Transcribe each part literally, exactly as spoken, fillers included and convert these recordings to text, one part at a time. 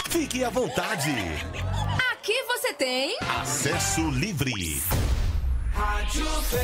Fique à vontade. Aqui você tem acesso livre. Rádio V.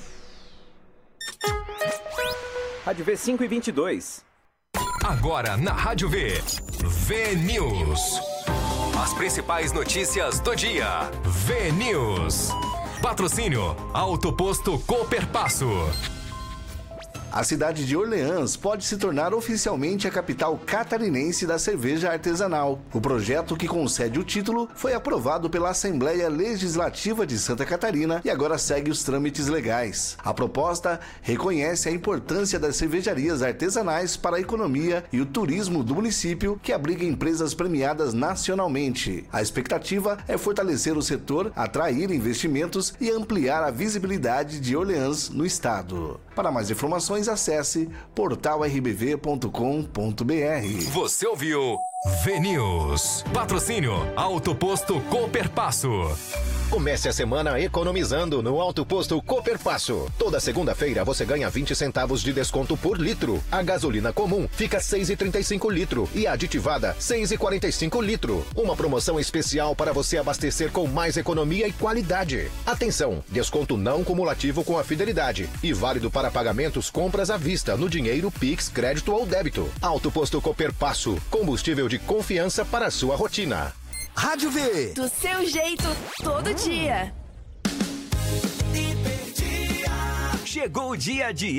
Rádio V cinco e vinte e dois. Agora na Rádio V. V News. As principais notícias do dia. V News. Patrocínio Auto Posto Cooperpasso. A cidade de Orleans pode se tornar oficialmente a capital catarinense da cerveja artesanal. O projeto que concede o título foi aprovado pela Assembleia Legislativa de Santa Catarina e agora segue os trâmites legais. A proposta reconhece a importância das cervejarias artesanais para a economia e o turismo do município, que abriga empresas premiadas nacionalmente. A expectativa é fortalecer o setor, atrair investimentos e ampliar a visibilidade de Orleans no estado. Para mais informações, acesse portal r b v ponto com ponto b r. Você ouviu V News. Patrocínio Auto Posto Cooperpasso. Comece a semana economizando no Auto Posto Cooperpasso. Toda segunda-feira você ganha vinte centavos de desconto por litro. A gasolina comum fica seis reais e trinta e cinco litro e a aditivada seis reais e quarenta e cinco litro. Uma promoção especial para você abastecer com mais economia e qualidade. Atenção, desconto não cumulativo com a fidelidade e válido para pagamentos compras à vista no dinheiro, Pix, crédito ou débito. Auto Posto Cooperpasso, combustível de confiança para a sua rotina. Rádio V. do seu jeito, todo dia. Chegou o dia de